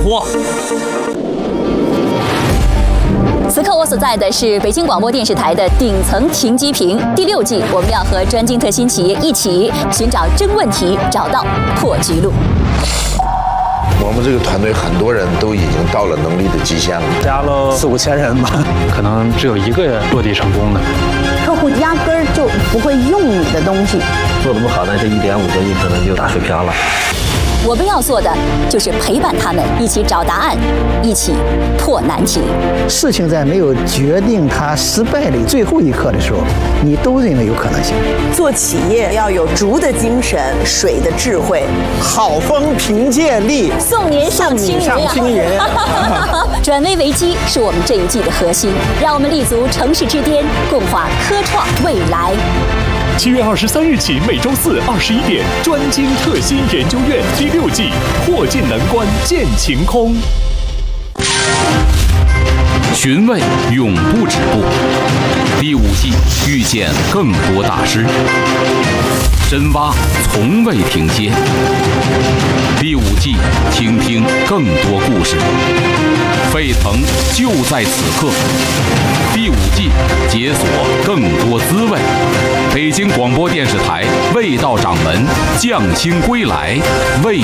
话。 此刻我所在的是北京广播电视台的顶层停机坪。第6季，我们要和专精特新企业一起寻找真问题，找到破局路。 我们这个团队很多人都已经到了能力的极限了， 加了4、5千人吧， 可能只有1个落地成功的。 客户压根儿就不会用你的东西， 做得不好呢，这1.5个亿可能就打水漂了。 我们要做的就是陪伴他们，一起找答案，一起破难题。 事情在没有决定它失败的最后一刻的时候，你都认为有可能性。 做企业要有竹的精神，水的智慧， 好风凭借力， 送您上青云。转危为机是我们这一季的核心，让我们立足城市之巅，共话科创未来。 7月23日起，每周4、21点，专精特新研究院第6季，破尽难关见晴空。 寻味永不止步，第5季遇见更多大师，深挖从未停歇。第5季倾听更多故事，沸腾就在此刻。第5季解锁更多滋味。北京广播电视台味道掌门匠心归来，味